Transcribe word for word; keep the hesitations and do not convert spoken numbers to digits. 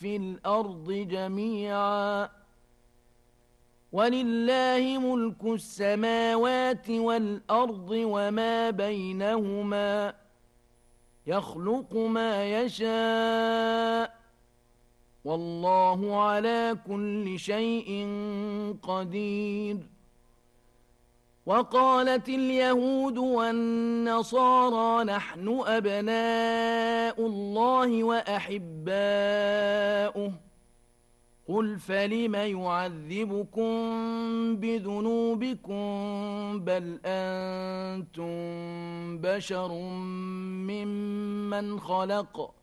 في الأرض جميعا ولله ملك السماوات والأرض وما بينهما يخلق ما يشاء والله على كل شيء قدير وقالت اليهود والنصارى نحن أبناء الله وأحباؤه قل فلم يعذبكم بذنوبكم بل أنتم بشر ممن خلق